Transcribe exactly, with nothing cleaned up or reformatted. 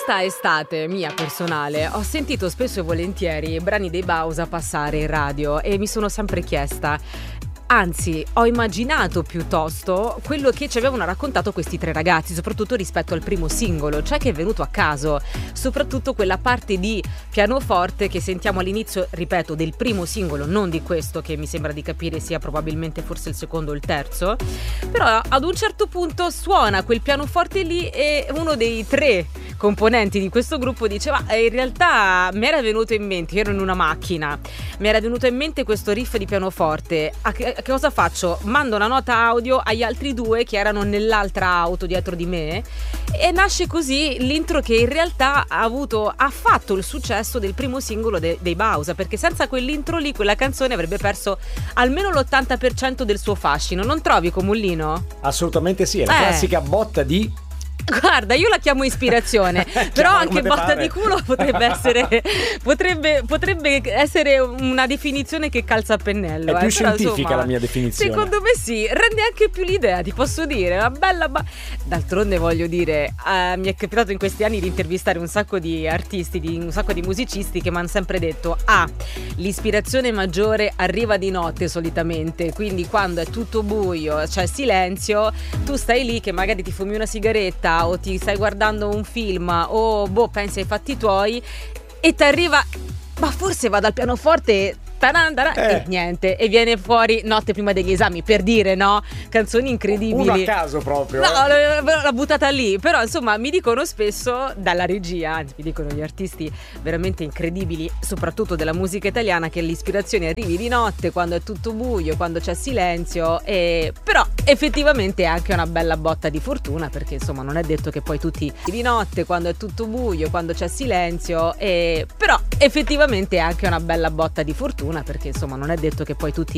questa estate mia personale ho sentito spesso e volentieri brani dei Bausa passare in radio e mi sono sempre chiesta, anzi ho immaginato piuttosto quello che ci avevano raccontato questi tre ragazzi, soprattutto rispetto al primo singolo, cioè che è venuto a caso, soprattutto quella parte di pianoforte che sentiamo all'inizio, ripeto, del primo singolo, non di questo, che mi sembra di capire sia probabilmente forse il secondo o il terzo, però ad un certo punto suona quel pianoforte lì e uno dei tre componenti di questo gruppo diceva, in realtà mi era venuto in mente, io ero in una macchina, mi era venuto in mente questo riff di pianoforte, a che, a che cosa faccio? Mando una nota audio agli altri due che erano nell'altra auto dietro di me e nasce così l'intro che in realtà ha avuto, ha fatto il successo del primo singolo de, dei Bausa, perché senza quell'intro lì quella canzone avrebbe perso almeno l'ottanta per cento del suo fascino, non trovi, Comullino? Assolutamente sì, è la eh. classica botta di... Guarda, io la chiamo ispirazione, però anche botta pare. di culo potrebbe essere potrebbe, potrebbe essere una definizione che calza a pennello. È più eh, scientifica, però, insomma, la mia definizione. Secondo me sì, rende anche più l'idea, ti posso dire, una bella ba- D'altronde voglio dire, eh, mi è capitato in questi anni di intervistare un sacco di artisti, di, un sacco di musicisti che mi hanno sempre detto ah, l'ispirazione maggiore arriva di notte solitamente, quindi quando è tutto buio, c'è silenzio, tu stai lì che magari ti fumi una sigaretta o ti stai guardando un film o boh, pensi ai fatti tuoi e ti arriva, ma forse vado al pianoforte taran, taran, eh. e niente, e viene fuori Notte prima degli esami, per dire, no? Canzoni incredibili. Uno a caso proprio. No, eh. l'ho buttata lì, però insomma mi dicono spesso dalla regia, anzi mi dicono gli artisti veramente incredibili, soprattutto della musica italiana, che l'ispirazione arrivi di notte, quando è tutto buio, quando c'è silenzio, e però effettivamente è anche una bella botta di fortuna, perché insomma non è detto che poi tutti di notte, quando è tutto buio, quando c'è silenzio, e però effettivamente è anche una bella botta di fortuna, perché insomma non è detto che poi tutti